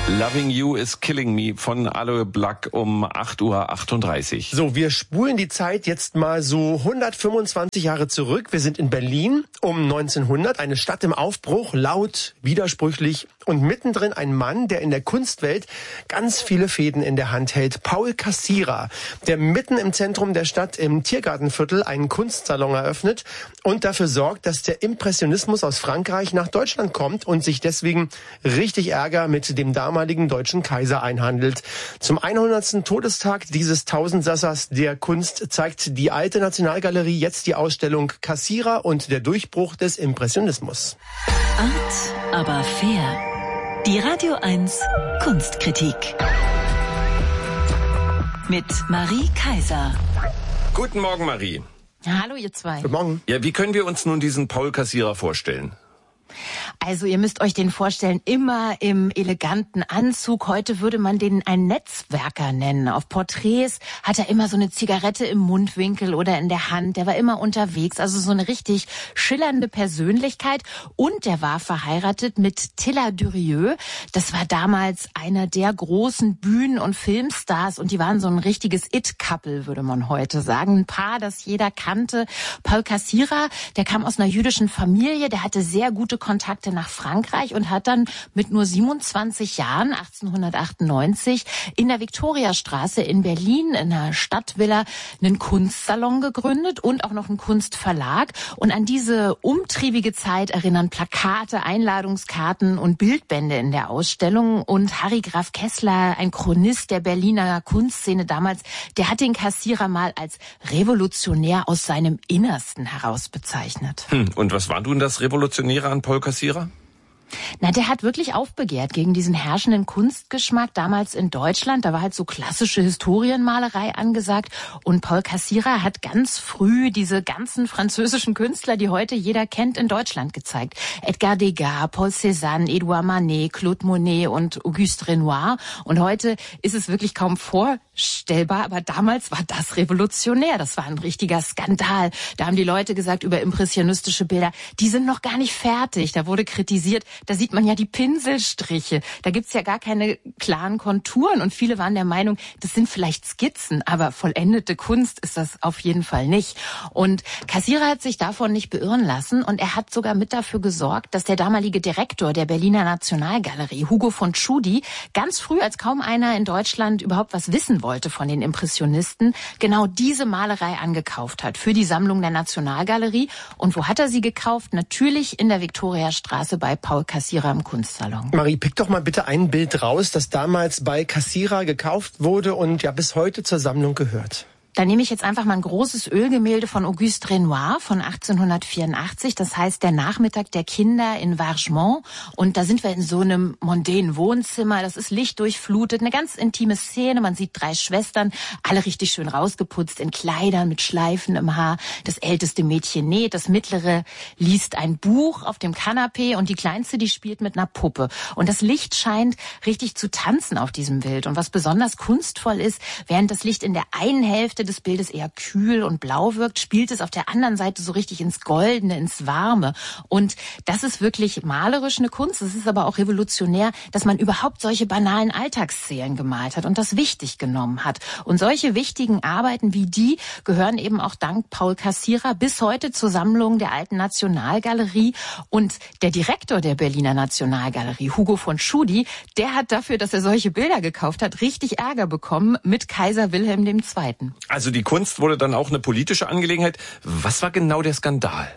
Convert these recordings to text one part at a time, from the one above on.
Loving You is Killing Me von Aloe Blacc um 8:38 Uhr. So, wir spulen die Zeit jetzt mal so 125 Jahre zurück. Wir sind in Berlin um 1900, eine Stadt im Aufbruch, laut, widersprüchlich und mittendrin ein Mann, der in der Kunstwelt ganz viele Fäden in der Hand hält. Paul Cassirer, der mitten im Zentrum der Stadt im Tiergartenviertel einen Kunstsalon eröffnet und dafür sorgt, dass der Impressionismus aus Frankreich nach Deutschland kommt und sich deswegen richtig Ärger mit dem damaligen deutschen Kaiser einhandelt. Zum 100. Todestag dieses Tausendsassers der Kunst zeigt die Alte Nationalgalerie jetzt die Ausstellung Cassirer und der Durchbruch des Impressionismus. Art, aber fair. Die Radio 1 Kunstkritik. Mit Marie Kaiser. Guten Morgen, Marie. Hallo, ihr zwei. Guten Morgen. Ja, wie können wir uns nun diesen Paul Cassirer vorstellen? Also ihr müsst euch den vorstellen, immer im eleganten Anzug. Heute würde man den einen Netzwerker nennen. Auf Porträts hat er immer so eine Zigarette im Mundwinkel oder in der Hand. Der war immer unterwegs, also so eine richtig schillernde Persönlichkeit. Und der war verheiratet mit Tilla Durieux. Das war damals einer der großen Bühnen- und Filmstars. Und die waren so ein richtiges It-Couple, würde man heute sagen. Ein Paar, das jeder kannte. Paul Cassirer, der kam aus einer jüdischen Familie. Der hatte sehr gute Kontakte nach Frankreich und hat dann mit nur 27 Jahren, 1898, in der Viktoriastraße in Berlin, in einer Stadtvilla, einen Kunstsalon gegründet und auch noch einen Kunstverlag. Und an diese umtriebige Zeit erinnern Plakate, Einladungskarten und Bildbände in der Ausstellung. Und Harry Graf Kessler, ein Chronist der Berliner Kunstszene damals, der hat den Cassirer mal als revolutionär aus seinem Innersten heraus bezeichnet. Und was war nun das Revolutionäre an Paul Cassirer? Na, der hat wirklich aufbegehrt gegen diesen herrschenden Kunstgeschmack damals in Deutschland. Da war halt so klassische Historienmalerei angesagt. Und Paul Cassirer hat ganz früh diese ganzen französischen Künstler, die heute jeder kennt, in Deutschland gezeigt. Edgar Degas, Paul Cézanne, Edouard Manet, Claude Monet und Auguste Renoir. Und heute ist es wirklich kaum vorstellbar, aber damals war das revolutionär. Das war ein richtiger Skandal. Da haben die Leute gesagt über impressionistische Bilder, die sind noch gar nicht fertig. Da wurde kritisiert, da sieht man ja die Pinselstriche. Da gibt's ja gar keine klaren Konturen. Und viele waren der Meinung, das sind vielleicht Skizzen, aber vollendete Kunst ist das auf jeden Fall nicht. Und Cassirer hat sich davon nicht beirren lassen. Und er hat sogar mit dafür gesorgt, dass der damalige Direktor der Berliner Nationalgalerie, Hugo von Tschudi, ganz früh, als kaum einer in Deutschland überhaupt was wissen wollte von den Impressionisten, genau diese Malerei angekauft hat für die Sammlung der Nationalgalerie. Und wo hat er sie gekauft? Natürlich in der Viktoriastraße bei Paul Cassirer im Kunstsalon. Marie, pick doch mal bitte ein Bild raus, das damals bei Cassirer gekauft wurde und ja bis heute zur Sammlung gehört. Da nehme ich jetzt einfach mal ein großes Ölgemälde von Auguste Renoir von 1884. Das heißt, der Nachmittag der Kinder in Vargemont. Und da sind wir in so einem mondänen Wohnzimmer. Das ist lichtdurchflutet, eine ganz intime Szene. Man sieht 3 Schwestern, alle richtig schön rausgeputzt in Kleidern mit Schleifen im Haar. Das älteste Mädchen näht, das mittlere liest ein Buch auf dem Kanapee und die kleinste, die spielt mit einer Puppe. Und das Licht scheint richtig zu tanzen auf diesem Bild. Und was besonders kunstvoll ist, während das Licht in der einen Hälfte des Bildes eher kühl und blau wirkt, spielt es auf der anderen Seite so richtig ins Goldene, ins Warme. Und das ist wirklich malerisch eine Kunst. Es ist aber auch revolutionär, dass man überhaupt solche banalen Alltagsszenen gemalt hat und das wichtig genommen hat. Und solche wichtigen Arbeiten wie die gehören eben auch dank Paul Cassirer bis heute zur Sammlung der Alten Nationalgalerie. Und der Direktor der Berliner Nationalgalerie, Hugo von Tschudi, der hat dafür, dass er solche Bilder gekauft hat, richtig Ärger bekommen mit Kaiser Wilhelm II. Also die Kunst wurde dann auch eine politische Angelegenheit. Was war genau der Skandal?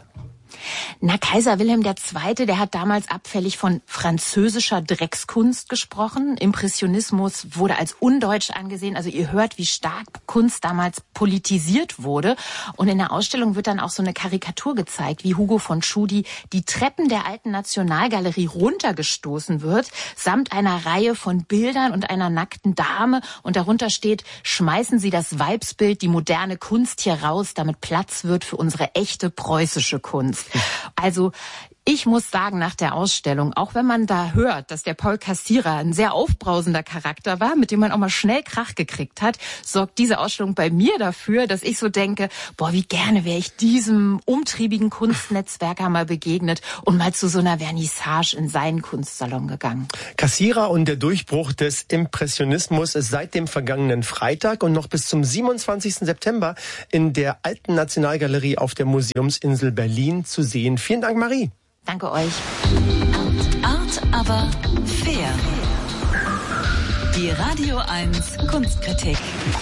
Na, Kaiser Wilhelm II., der hat damals abfällig von französischer Dreckskunst gesprochen. Impressionismus wurde als undeutsch angesehen. Also ihr hört, wie stark Kunst damals politisiert wurde. Und in der Ausstellung wird dann auch so eine Karikatur gezeigt, wie Hugo von Tschudi die Treppen der Alten Nationalgalerie runtergestoßen wird, samt einer Reihe von Bildern und einer nackten Dame. Und darunter steht, schmeißen Sie das Weibsbild, die moderne Kunst hier raus, damit Platz wird für unsere echte preußische Kunst. Also Ich muss sagen, nach der Ausstellung, auch wenn man da hört, dass der Paul Kassierer ein sehr aufbrausender Charakter war, mit dem man auch mal schnell Krach gekriegt hat, sorgt diese Ausstellung bei mir dafür, dass ich so denke, boah, wie gerne wäre ich diesem umtriebigen Kunstnetzwerker mal begegnet und mal zu so einer Vernissage in seinen Kunstsalon gegangen. Kassierer und der Durchbruch des Impressionismus ist seit dem vergangenen Freitag und noch bis zum 27. September in der Alten Nationalgalerie auf der Museumsinsel Berlin zu sehen. Vielen Dank, Marie. Danke euch. Art, aber fair. Die Radio 1 Kunstkritik.